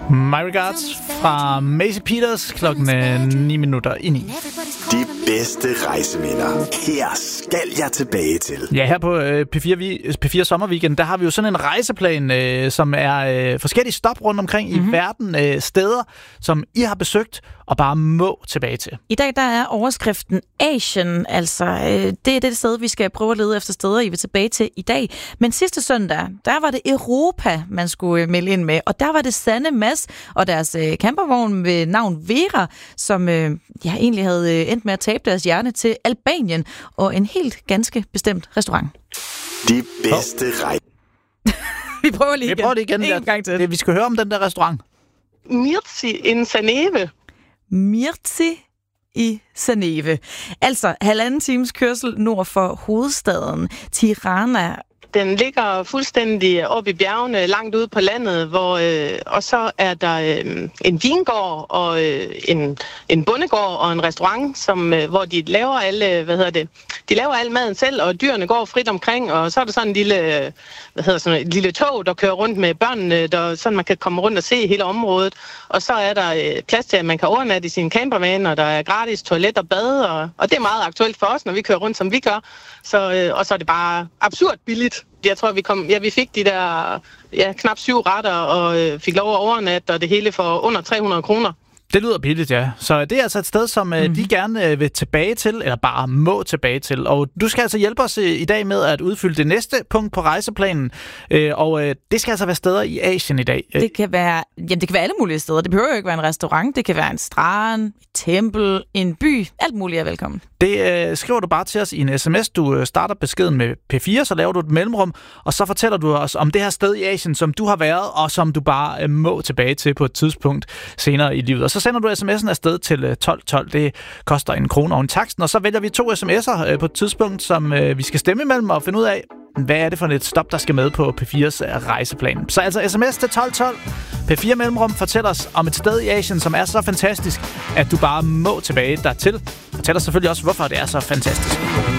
My Regards fra Macy Peters klokken 9 minutter i 9. De bedste rejseminder. Her skal jeg tilbage til. Ja, her på P4 Sommerweekend, der har vi jo sådan en rejseplan, som er forskellige stop rundt omkring i verden. Steder, som I har besøgt og bare må tilbage til. I dag der er overskriften Asien, altså det er det sted, vi skal prøve at lede efter steder, I vil tilbage til i dag. Men sidste søndag, der var det Europa, man skulle melde ind med, og der var det Sanne Mads og deres campervogn ved navn Vera, som egentlig havde endt med at tabe deres hjerne til Albanien og en helt ganske bestemt restaurant. De bedste Vi prøver lige igen. En gang til. Vi skal høre om den der restaurant. Mirzi in Saneve. Mirzi i Saneve. Altså 1,5 times kørsel nord for hovedstaden Tirana. Den ligger fuldstændig oppe i bjergene, langt ude på landet, og så er der en vingård og en bondegård og en restaurant, hvor de laver de laver al maden selv, og dyrene går frit omkring, og så er der sådan en lille tog, der kører rundt med børnene, så man kan komme rundt og se hele området. Og så er der plads til, at man kan overnatte i sine campervan, og der er gratis toilet og bad, og det er meget aktuelt for os, når vi kører rundt, som vi gør. Og så er det bare absurd billigt. Jeg tror, vi fik de der knap 7 retter, og fik lov at overnatte, og det hele for under 300 kroner. Det lyder billigt, ja. Så det er altså et sted, som de gerne vil tilbage til, eller bare må tilbage til. Og du skal altså hjælpe os i dag med at udfylde det næste punkt på rejseplanen. Og det skal altså være steder i Asien i dag. Det kan være alle mulige steder. Det behøver jo ikke være en restaurant. Det kan være en strand, et tempel, en by. Alt muligt er velkommen. Det skriver du bare til os i en sms. Du starter beskeden med P4, så laver du et mellemrum, og så fortæller du os om det her sted i Asien, som du har været, og som du bare må tilbage til på et tidspunkt senere i livet. Og så sender du sms'en afsted til 1212. Det koster 1 krone og en taksten, og så vælger vi 2 sms'er på et tidspunkt, som vi skal stemme imellem og finde ud af, hvad er det for et stop, der skal med på P4's rejseplan. Så altså sms til 1212. P4 mellemrum fortæller os om et sted i Asien, som er så fantastisk, at du bare må tilbage dertil. Fortæl os selvfølgelig også, hvorfor det er så fantastisk.